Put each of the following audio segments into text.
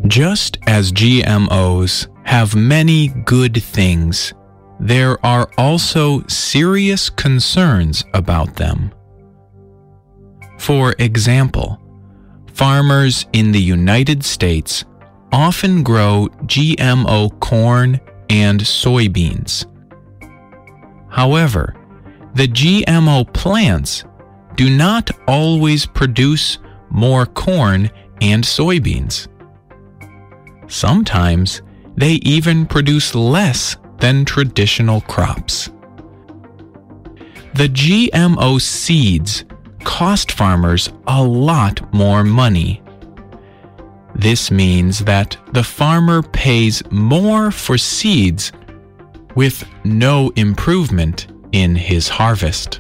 Just as GMOs have many good things, there are also serious concerns about them. For example, farmers in the United States often grow GMO corn and soybeans. However, the GMO plants do not always produce more corn and soybeans. Sometimes they even produce less than traditional crops. The GMO seeds cost farmers a lot more money. This means that the farmer pays more for seeds with no improvement in his harvest.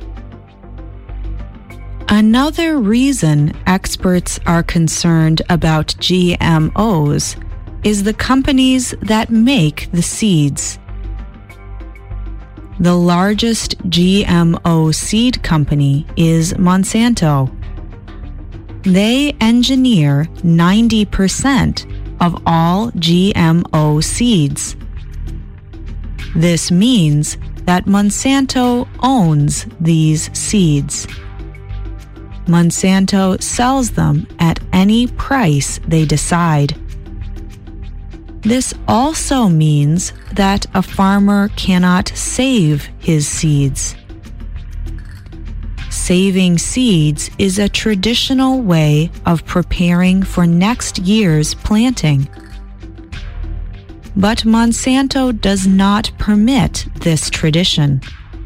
Another reason experts are concerned about GMOs is the companies that make the seeds. The largest GMO seed company is Monsanto. They engineer 90% of all GMO seeds. This means that Monsanto owns these seeds. Monsanto sells them at any price they decide. This also means that a farmer cannot save his seeds. Saving seeds is a traditional way of preparing for next year's planting. But Monsanto does not permit this tradition.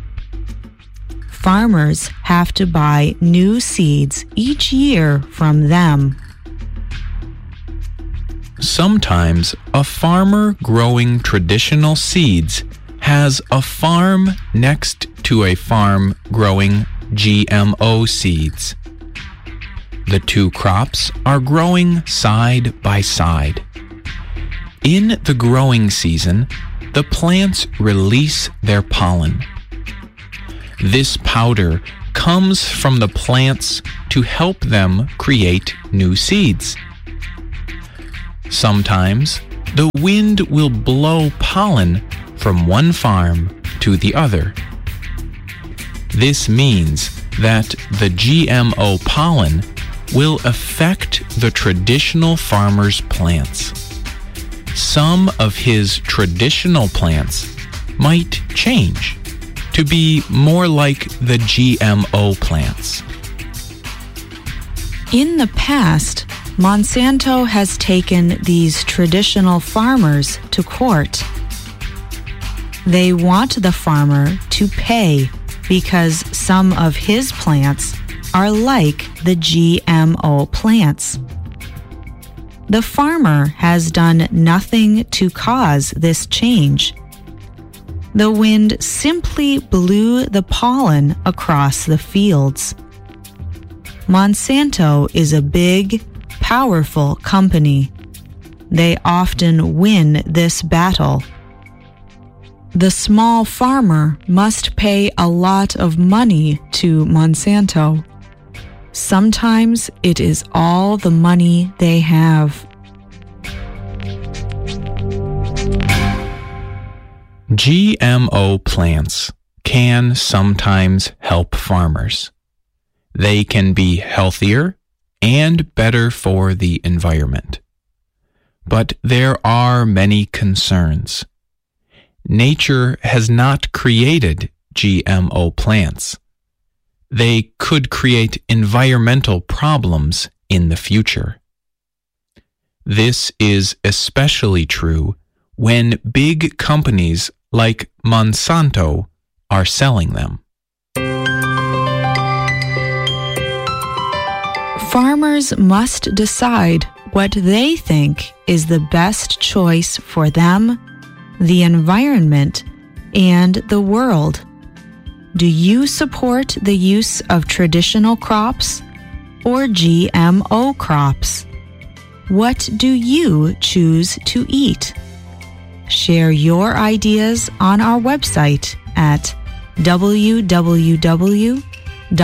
Farmers have to buy new seeds each year from them. Sometimes a farmer growing traditional seeds has a farm next to a farm growing GMO seeds. The two crops are growing side by side. In the growing season, the plants release their pollen. This powder comes from the plants to help them create new seeds. Sometimes the wind will blow pollen from one farm to the other. This means that the GMO pollen will affect the traditional farmer's plants. Some of his traditional plants might change to be more like the GMO plants. In the past, Monsanto has taken these traditional farmers to court. They want the farmer to pay because some of his plants are like the GMO plants. The farmer has done nothing to cause this change. The wind simply blew the pollen across the fields. Monsanto is a big, powerful company. They often win this battle. The small farmer must pay a lot of money to Monsanto. Sometimes it is all the money they have. GMO plants can sometimes help farmers. They can be healthier and better for the environment. But there are many concerns. Nature has not created GMO plants. They could create environmental problems in the future. This is especially true when big companies like Monsanto are selling them. Farmers must decide what they think is the best choice for them, the environment, and the world. Do you support the use of traditional crops or GMO crops? What do you choose to eat? Share your ideas on our website at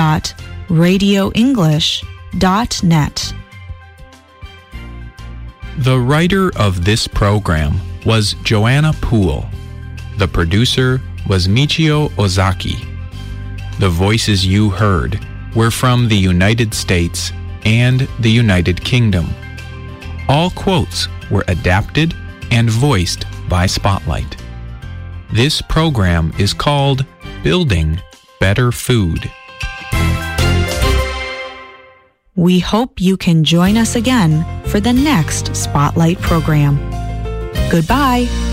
www.radioenglish.net. The writer of this program was Joanna Poole. The producer was Michio Ozaki. The voices you heard were from the United States and the United Kingdom. All quotes were adapted and voiced by Spotlight. This program is called Building Better Food. We hope you can join us again for the next Spotlight program. Goodbye.